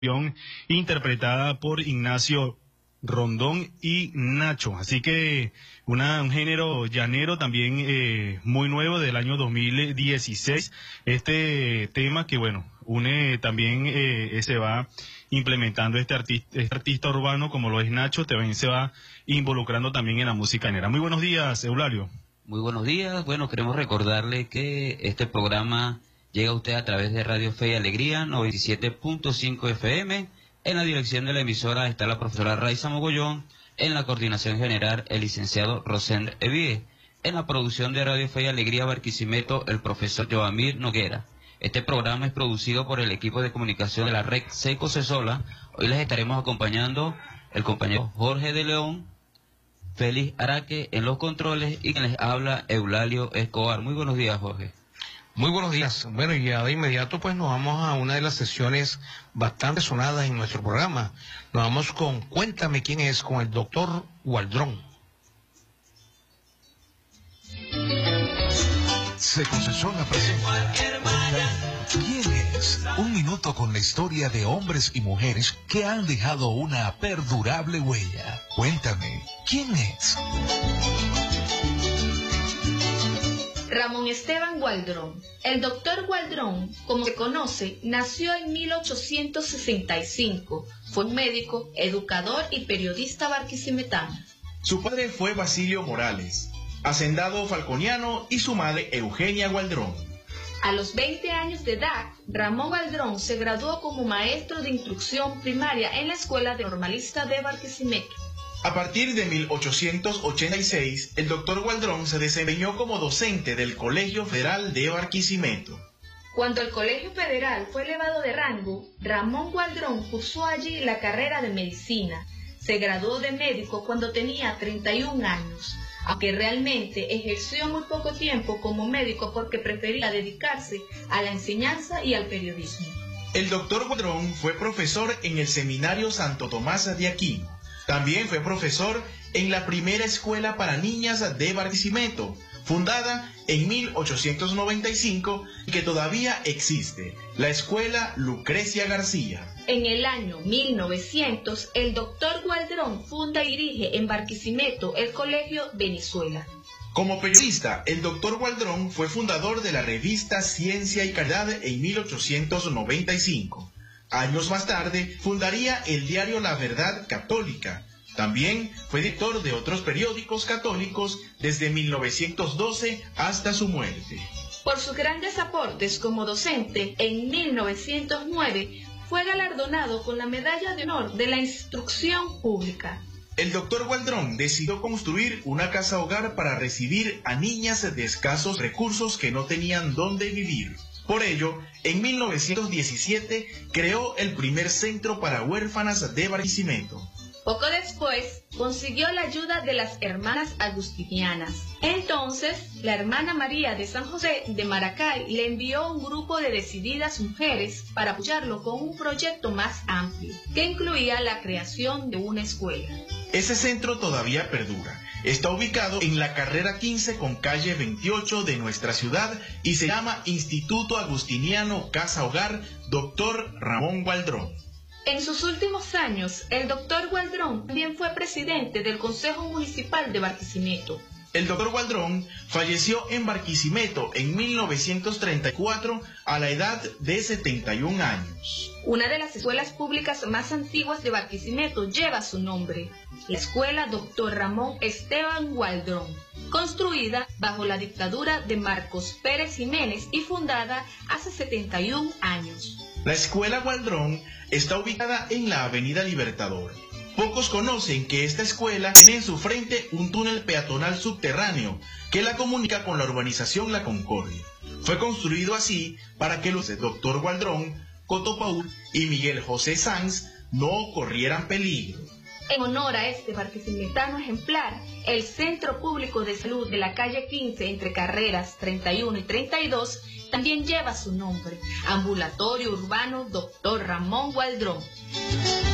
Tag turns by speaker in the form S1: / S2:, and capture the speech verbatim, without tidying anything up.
S1: interpretada por Ignacio Rondón y Nacho. Así que una, un género llanero también eh, muy nuevo del año dos mil dieciséis. Este tema que, bueno, une también, eh, se va implementando este artista, este artista urbano como lo es Nacho, también se va involucrando también en la música llanera. Muy buenos días, Eulalio.
S2: Muy buenos días. Bueno, queremos recordarle que este programa llega a usted a través de Radio Fe y Alegría noventa y siete punto cinco F M. En la dirección de la emisora está la profesora Raiza Mogollón. En la coordinación general, el licenciado Rosendo Evie. En la producción de Radio Fe y Alegría Barquisimeto, el profesor Joamir Noguera. Este programa es producido por el equipo de comunicación de la red Seco Cesola. Hoy les estaremos acompañando el compañero Jorge de León, Félix Araque en los controles y quien les habla Eulalio Escobar. Muy buenos días, Jorge.
S3: Muy buenos días. Bueno, y ya de inmediato pues nos vamos a una de las sesiones bastante sonadas en nuestro programa. Nos vamos con Cuéntame quién es, con el doctor Gualdrón.
S4: Seco Cesola presenta ¿Quién es? Un minuto con la historia de hombres y mujeres que han dejado una perdurable huella. Cuéntame, ¿quién es?
S5: Ramón Esteban Gualdrón. El doctor Gualdrón, como se conoce, nació en mil ochocientos sesenta y cinco. Fue un médico, educador y periodista barquisimetano.
S6: Su padre fue Basilio Morales, hacendado falconiano, y su madre Eugenia Gualdrón.
S5: A los veinte años de edad, Ramón Gualdrón se graduó como maestro de instrucción primaria en la Escuela de Normalista de Barquisimeto.
S6: A partir de mil ochocientos ochenta y seis, el doctor Gualdrón se desempeñó como docente del Colegio Federal de Barquisimeto.
S5: Cuando el Colegio Federal fue elevado de rango, Ramón Gualdrón cursó allí la carrera de medicina. Se graduó de médico cuando tenía treinta y un años, aunque realmente ejerció muy poco tiempo como médico porque prefería dedicarse a la enseñanza y al periodismo.
S6: El doctor Gualdrón fue profesor en el Seminario Santo Tomás de Aquino. También fue profesor en la primera escuela para niñas de Barquisimeto, fundada en mil ochocientos noventa y cinco y que todavía existe, la Escuela Lucrecia García.
S5: En el año mil novecientos, el doctor Gualdrón funda y dirige en Barquisimeto el Colegio Venezuela.
S6: Como periodista, el doctor Gualdrón fue fundador de la revista Ciencia y Caridad en mil ochocientos noventa y cinco. Años más tarde, fundaría el diario La Verdad Católica. También fue editor de otros periódicos católicos desde mil novecientos doce hasta su muerte.
S5: Por sus grandes aportes como docente, en mil novecientos nueve fue galardonado con la Medalla de Honor de la Instrucción Pública.
S6: El doctor Gualdrón decidió construir una casa hogar para recibir a niñas de escasos recursos que no tenían dónde vivir. Por ello, en mil novecientos diecisiete creó el primer centro para huérfanas de Barquisimeto.
S5: Poco después, consiguió la ayuda de las hermanas agustinianas. Entonces, la hermana María de San José de Maracay le envió un grupo de decididas mujeres para apoyarlo con un proyecto más amplio, que incluía la creación de una escuela.
S6: Ese centro todavía perdura. Está ubicado en la carrera quince con calle veintiocho de nuestra ciudad y se llama Instituto Agustiniano Casa Hogar doctor Ramón Gualdrón.
S5: En sus últimos años, el doctor Gualdrón también fue presidente del Consejo Municipal de Barquisimeto.
S6: El doctor Gualdrón falleció en Barquisimeto en mil novecientos treinta y cuatro a la edad de setenta y un años.
S5: Una de las escuelas públicas más antiguas de Barquisimeto lleva su nombre, la Escuela doctor Ramón Esteban Gualdrón, construida bajo la dictadura de Marcos Pérez Jiménez y fundada hace setenta y un años.
S6: La Escuela Gualdrón está ubicada en la Avenida Libertador. Pocos conocen que esta escuela tiene en su frente un túnel peatonal subterráneo que la comunica con la urbanización La Concordia. Fue construido así para que los de doctor Gualdrón, Coto Paul y Miguel José Sanz no corrieran peligro.
S5: En honor a este barquisimetano ejemplar, el Centro Público de Salud de la calle quince entre carreras treinta y uno y treinta y dos también lleva su nombre, Ambulatorio Urbano doctor Ramón Gualdrón.